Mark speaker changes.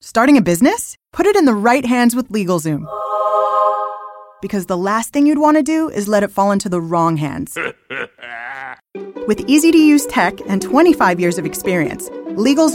Speaker 1: Starting a business? Put it in the right hands with LegalZoom. Because the last thing you'd want to do is let it fall into the wrong hands. With easy-to-use tech and 25 years of experience, LegalZoom